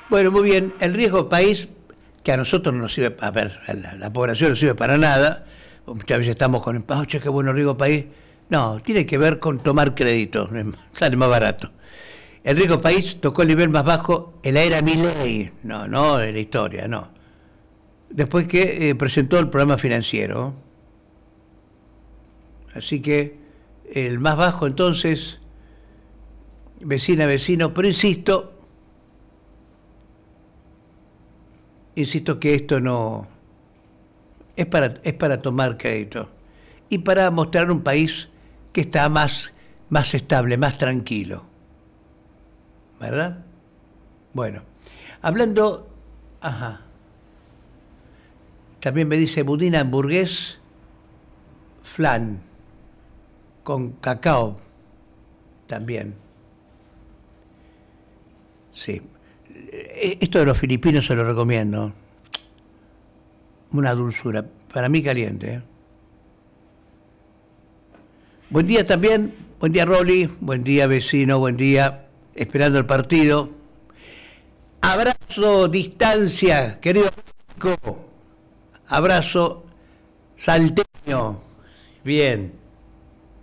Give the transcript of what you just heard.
Bueno, muy bien. El riesgo país, que a nosotros no nos sirve, a ver, a la población no sirve para nada. Muchas veces estamos con, oh, che, qué bueno riesgo país. No, tiene que ver con tomar crédito, sale más barato. El riesgo país tocó el nivel más bajo en la era Milei, no de la historia, no. Después que presentó el programa financiero. Así que el más bajo entonces, vecina, vecino, pero insisto que esto no es para tomar crédito y para mostrar un país que está más estable, más tranquilo, ¿verdad? Bueno, hablando, ajá, también me dice budín hamburgués flan con cacao también. Sí. Esto de los filipinos se lo recomiendo. Una dulzura. Para mí caliente. Buen día también. Buen día, Rolly. Buen día, vecino. Buen día. Esperando el partido. Abrazo, distancia, querido México. Abrazo salteño. Bien.